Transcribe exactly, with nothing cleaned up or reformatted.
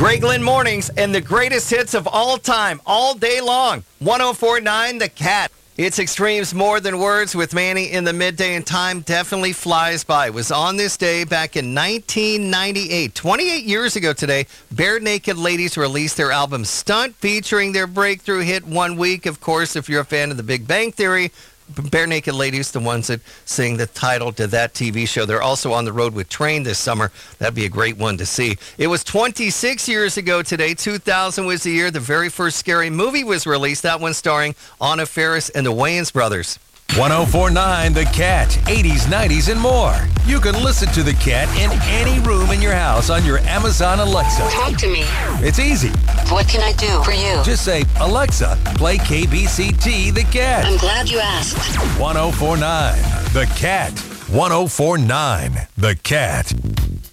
Greg Lynn Mornings and the greatest hits of all time, all day long. one oh four point nine The Cat. It's Extremes More Than Words with Manny in the midday, and time definitely flies by. It was on this day back in nineteen ninety-eight. twenty-eight years ago today, Bare Naked Ladies released their album Stunt, featuring their breakthrough hit One Week. Of course, if you're a fan of The Big Bang Theory, Bare Naked Ladies, the ones that sing the title to that T V show. They're also on the road with Train this summer. That'd be a great one to see. It was twenty-six years ago today. two thousand was the year the very first Scary Movie was released. That one starring Anna Faris and the Wayans brothers. one oh four point nine The Cat, eighties, nineties, and more. You can listen to The Cat in any room in your house on your Amazon Alexa. Talk to me. It's easy. What can I do for you? Just say, Alexa, play K B C T The Cat. I'm glad you asked. one oh four point nine The Cat. one oh four point nine The Cat.